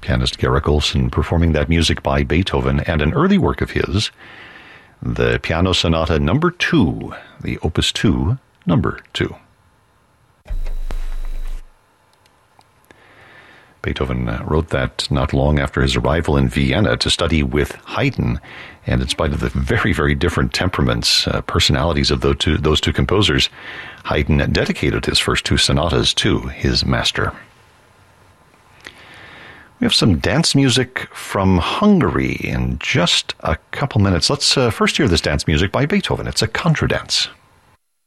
Pianist Garrick Olson performing that music by Beethoven and an early work of his, the Piano Sonata No. 2, the Opus 2, No. 2. Beethoven wrote that not long after his arrival in Vienna to study with Haydn, and in spite of the very, very different temperaments, personalities of those two composers, Haydn dedicated his first two sonatas to his master. We have some dance music from Hungary in just a couple minutes. Let's first hear this dance music by Beethoven. It's a contradance.